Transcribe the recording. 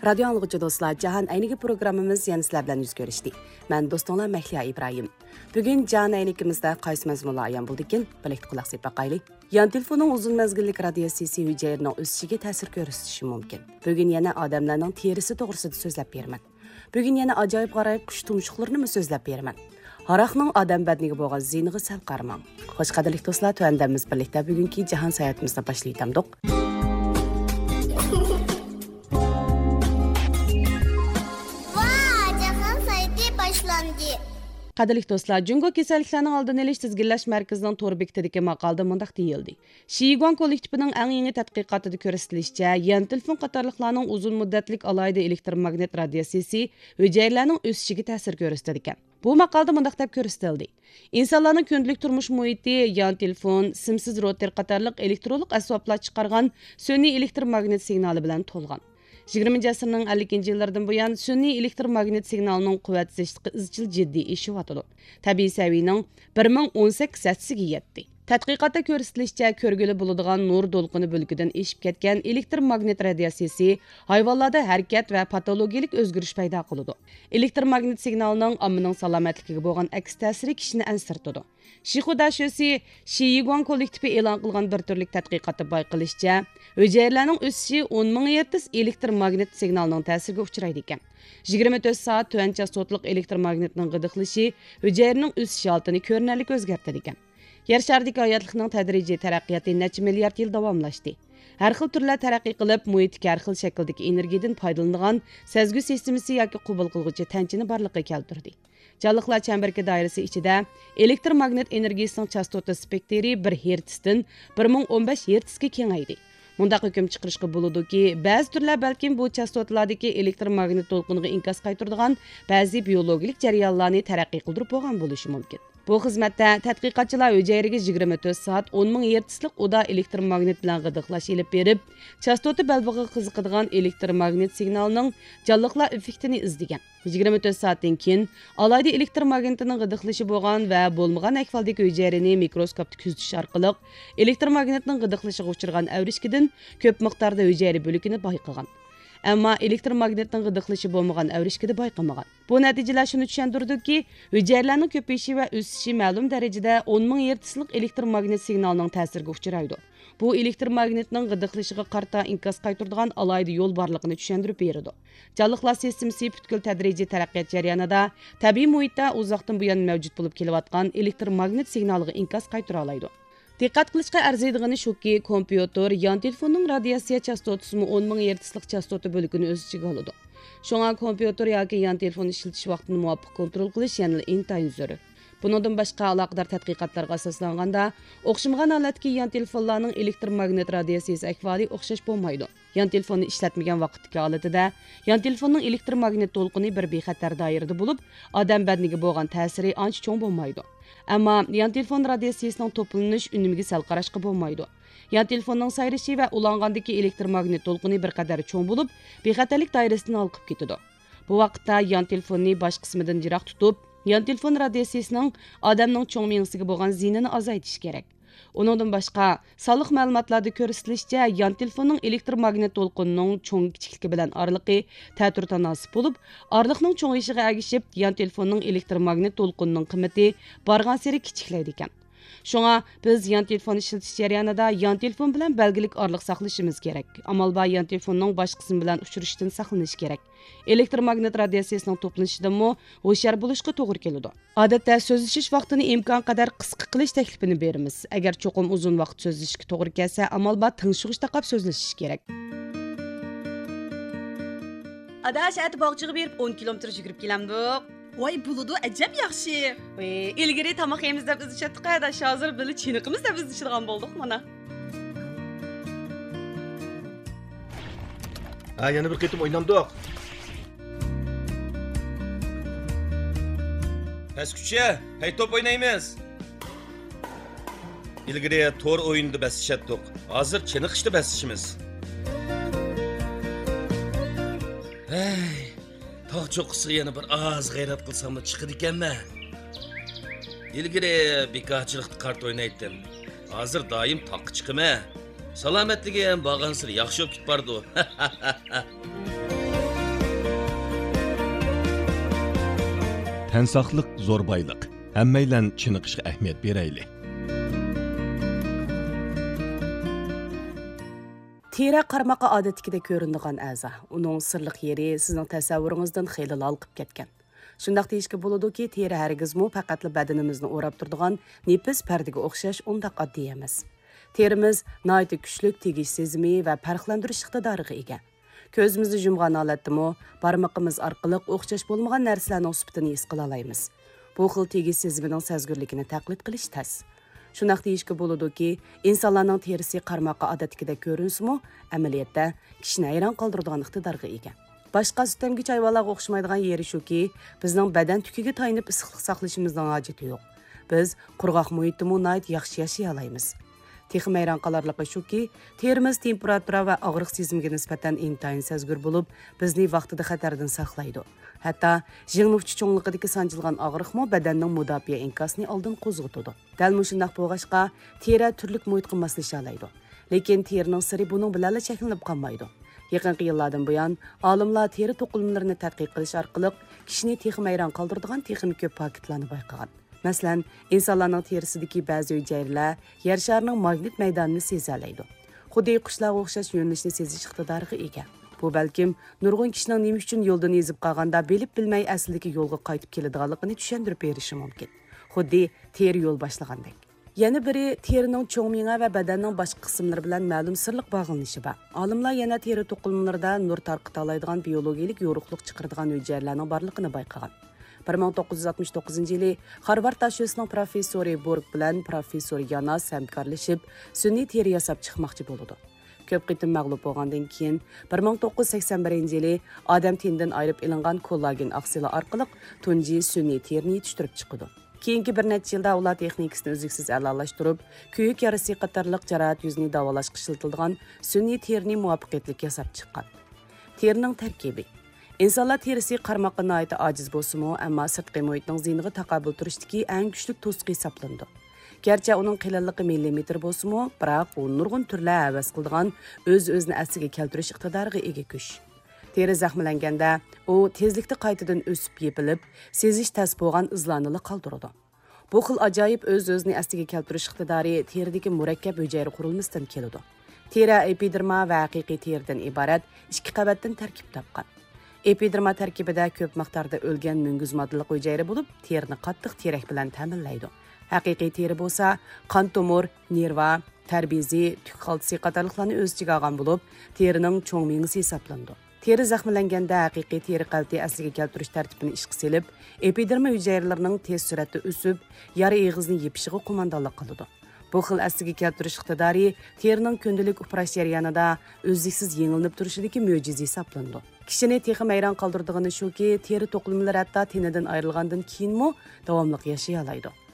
Radio anlıqçı dostlar, Cahan Aynıqı programımız yana sizlar bilan yüz görüşdü. Mən dostunlar Məhliya İbrahim. Bugün Cahan Aynıqımızda qaysı məzmunlar ayan buldu ekan, birlikdə qulaq asıb baxaylik. Yan telefonun uzun mezgillik radiasiyasi hüceyrinin o'sishiga ta'sir ko'rsatishi mumkin. Bugün yana odamlarning terisi to'g'risida so'zlab beraman. Bugün yana ajoyib g'aroyib qush tumshuqlarini so'zlab beraman. Haraqning odam badaniga bo'lgan ziyniga sal qaramang. Xo'sh qadrli do'stlar, tuandamiz birlikda bugungi jahon sayohatimizda boshlaytamdiq. Qadrli do'stlar, Jungo kasalliklarning oldini olish tizginlash markazining to'r bekitidagi maqolada mundaq deyildi. Shiyiguan kollektivining eng yangi tadqiqotida ko'rsatilishicha, yan telefon qatorliqlarning uzun muddatlik alayda elektromagnet radiatsiyasi hujayralarning o'sishiga ta'sir ko'rsatadi ekan. Bu maqolada mundaq deb ko'rsatildi. İnsanlarning kundalik turmush muhiti yan telefon, simsiz router qatorliq elektronlik asboblar chiqargan sun'iy elektromagnet signali bilan to'lgan. 20 asrning 50 yillardan buyon sun'iy elektromagnet signalining quvvatsizligi izchil jiddiy eshiyotidir. Tabiiy saviyaning 1018 satsiga yetdi. Tadqiqotda ko'rsatilishicha, ko'rgili bo'ladigan nur to'lqini bo'lkidan eshib ketgan elektromagnet radiatsiyasi hayvonlarda harakat va patologik o'zgarish paydo qiladi. Elektromagnet signalining ommaning salomatligiga bo'lgan aks ta'siri kishini ansirtadi. Shixudashosi Shiyiguan kollektivi e'lon qilgan bir turlik tadqiqotda bayqilishicha, hujayralarning o'sishi 10 000 Hz elektromagnet signalining ta'siriga uchraydi ekan. 24 soat tuvan chastotliq elektromagnetning g'idiqlishi hujayraning o'sish holatini ko'rinarli o'zgartirdi ekan. Yer sharidagi hayotlikning tadrijiy taraqqiyoti necha milliard yil davomlashdi. Har xil turlar taraqqiy qilib, muhitga har xil shakldagi energiyadan foydalanadigan sezgi sistemasi yoki qabul qilguvchi tanchini barliqqa keltirdi. Jonliqlar chambarki doirasi ichida elektromagnet energiyasining chastota spektri 1 Hz dan 1015 Hz ga kengaydi. Mundaq hukm chiqarishga bo'ladiki, ba'zi turlar balkim bu chastotalardagi elektromagnet to'lqiniga inkas qaytaradigan ba'zi biologik jarayonlarni taraqqiy qildirib bo'lgan bo'lishi mumkin. Bu xizmatda tadqiqotchilar hujayraga 24 soat 10 000 Hzlik uda elektromagnet bilan g'idiqlash ilib berib, chastota balbig'iga qiziqadigan elektromagnet signalining jonliqlar effektini izlagan. 24 soatdan keyin alayda elektromagnetning g'idiqlashi bo'lgan va bo'lmagan ahvoldagi hujayrani mikroskopda kuzatish orqali elektromagnetning g'idiqlashiga uchragan avrishkidan ko'p miqdorda hujayra bo'lakini bayqagan. Ammo elektromagnetning g'idiqlashi bo'lmagan avrishkida bayqamagan. Bu natijalar shuni tushuntirdiki, hujayralarning ko'payishi va o'sishi ma'lum darajada 10 000 Hzlik elektromagnet signalining ta'siriga uchraydi. Bu elektromagnetning g'idiqlashiga qarta inkas qaytaradigan alayda yo'l borligini tushuntirib beradi. Jonliqlar sistemasi butkul tadrijiy taraqqiyot jarayonida tabiiy muhitda uzoqdan buyon mavjud bo'lib kelayotgan elektromagnet signaliga inkas qaytara oladi. Diqqat qilishga arziydigani shuki, kompyuter yan telefonning radiatsiya chastotasi 10 000 Hzlik chastota bo'lkini o'z ichiga oladi. Shunga kompyuter yoki yan telefon ishlatish vaqtini muvofiq kontrol qilish yana intayin zarur. Bundan boshqa aloqador tadqiqotlarga asoslanganda, o'xshamagan holatdagi yan telefonlarning elektromagnet radiatsiyasi ahvoli o'xshash bo'lmaydi. Yan telefonni ishlatmagan vaqtdagi holatida yan telefonning elektromagnet to'lqini bir bexatar doirada bo'lib, odam badaniga bo'lgan ta'siri ancha cho'ng bo'lmaydi. Ammo yan telefon radiatsiyasining to'planish unimiga sal qarashga bo'lmaydi. Yan telefonning sayrishi va ulangandagi elektromagnet to'lqini bir qadar cho'ng bo'lib, bexatarlik doirasidan olqib ketadi. Bu vaqtda yan telefonni bosh qismidan yiroq tutib, yan telefon radiatsiyasining odamning cho'ng miyasiga bo'lgan ziynini azaytish kerak. Uningdan boshqa, sonliq ma'lumotlarda ko'rsatilishicha, yan telefonning elektromagnet to'lqinining cho'ng kichikligi bilan oraliqi ta'tir tanosib bo'lib, oraliqning cho'ngayishiga ergishib, yan telefonning elektromagnet to'lqinining qiymati borgan sari kichiklaydi ekan. Shunga biz yan telefon ishlatish jarayonida yan telefon bilan belgilik oraliq saqlashimiz kerak. Amal ba yan telefonning bosh qismi bilan uchrashishdan saqlanish kerak. Elektromagnet radiatsiyasining to'planishidanmi hushyor bo'lishga to'g'ri keladi. Odatda so'zlashish vaqtini imkon qadar qisqa qilish taklifini beramiz. Agar cho'qim uzun vaqt so'zlashishga to'g'ri kelsa, amal ba tinchishga taqab so'zlashish kerak. Adash at bog'chiga berib 10 kilometr yugurib kelamdik. Voy buludu ajab yaxshi. İlgari tamoq yeymiz deb biz chatdik adash, hozir biz chiniqimiz deb biz ichadigan bo'ldik mana. Ha, yana bir qitim o'ynamdik. Pesküçe, hey top oynaymiz. İlgari to'r o'yinida basishatdik. Hozir chiniqishda basishimiz. Hey, tog' cho'qqisiga yana bir oz g'ayrat qilsam chiqadi ekanmi? İlgari bekorchilikda kart o'ynaydim. Hozir doim taqqa chiqaman. Salomatligi ham borgan sir yaxshi bo'lib ketib bordi. Tən saqlıq zo'r boyliq. Hammaylan chiniqishga ahamiyat berayli. Teri qarmaqa odatdagidek ko'rinadigan a'zo. Uning sirliq yeri sizning tasavvuringizdan xeyli lalqib ketgan. Shundaq deyishga bo'ladiki, teri hargizmi faqatla badanimizni o'rab turadigan nefis pardaga o'xshash undaq oddiy emas. Terimiz nihoyatda kuchli tegish sezimi va farqlantirish iqtidoriga ega. Ko'zimizni yumgan holatdami, barmoqimiz orqali o'xshash bo'lmagan narsalarning sifatini his qila olamiz. Bu xil tegish sezimining sezgirligini taqlid qilish tas. Shundaq deyishga bo'ladiki, insonlarning terisi qarmoqqa odatdagidek ko'rinsimi, amaliyotda kishini hayron qoldiradigan iqtidorga ega. Boshqa sutemgich hayvonlarga o'xshamaydigan yeri shuki, bizning badan tukiga tayinib issiqlik saqlashimizning hojati yo'q. Biz qurg'oq muhitda nihoyat yaxshi yashay olamiz. Texim hayron qolarligi shuki, terimiz temperatura va og'riq sezimiga nisbatan intayin sezgir bo'lib, bizni vaqtida xatardan saqlaydi. Hatto jingni cho'ngliqidagi sanjilgan og'riqmo badanning mudofaa inkosini oldin qo'zg'atadi. Dal shundaq bo'lg'achqa, teri turli muhitga moslasha oladi. Lekin terining siri buning bilan cheklanib qolmaydi. Yaqinqi yillardan buyon olimlar teri to'qimalalarini tadqiq qilish orqali kishini texim hayron qoldiradigan texim ko'p faktlarni bayqagan. Masalan, insonlarning terisidagi ba'zi hujayralar yer sharining magnit maydonini seza oladi. Xuddi qushlarga o'xshash yo'nalishni sezish iqtidoriga ega. Bu balkim nurg'un kishining nima uchun yo'ldan ezib qolganda bilib bilmay aslidagi yo'lga qaytib keladiganligini tushuntirib berishi mumkin. Xuddi teri yo'l boshlagandek. Yana biri terining cho'ng miya va badanning boshqa qismlari bilan ma'lum sirliq bog'lanishi bor. Olimlar yana teri to'qimalarida nur tarqata oladigan biologik yo'riqlik chiqaradigan hujayralarning borligini bayqagan. 1969 yili Harvard tashxisining professori Borg bilan professor Yanas hamkorlashib, sun'iy teri yasab chiqmoqchi bo'ldi. Ko'p qitim mag'lub bo'lgandan keyin 1981 yili odam tenidan ayirib ilingan kollagen oksidi orqali tunji sun'iy terini yetishtirib chiqdi. Keyingi bir necha yilda ular texnikasini uzluksiz a'lolashtirib, kuyuk yarasi qatorliq jarohat yuzini davolashga ishlatiladigan sun'iy terini muvaffaqiyatli yasab chiqqan. Terining tarkibi insonlar terisi qarmoqqa nihoyat ojiz bo'lsa-mu, ammo sirtqi muhitning ziyniga taqobil turishdagi eng kuchli to'siq hisoblandi. Garchi uning qilinligi millimetr bo'lsa-mu, biroq u nurg'un turlar havas qiladigan o'z-o'zini asliga keltirish iqtidoriga ega kuch. Teri zaxmlanganda u tezlikda qaytadan o'sib yepilib, sezish tas bo'lgan izlarni qoldiradi. Bu xil ajoyib o'z-o'zini asliga keltirish iqtidori teridagi murakkab hujayra qurilmasidan keladi. Teri epiderma va haqiqiy teridan iborat ikki qavatdan tarkib topgan. Epiderma tarkibida ko'p miqdorda o'lgan munguz moddalik hujayra bo'lib, terini qattiq terak bilan ta'minlaydi. Haqiqiy teri bo'lsa, qon tomir, nerva, tarbizi, tuk xaltasi qatorliqlarni o'z ichiga olgan bo'lib, terining cho'ng miyasi hisoblanadi. Teri zaxmlanganda haqiqiy teri qalti asliga keltirish tartibini ishga selib, epiderma hujayralarining tez suratda o'sib, yara eg'izni yepishiga qo'mondonlik qiladi. Bu xil asliga keltirish iqtidori terining kundalik uprash jarayonida o'zliksiz yengilib turishidagi mo'jiza hisoblanadi. Kishini texim hayron qoldirdigani shuki, teri to'qimalari hatto tenidan ayrilgandan keyinmi davomli yashay oladi.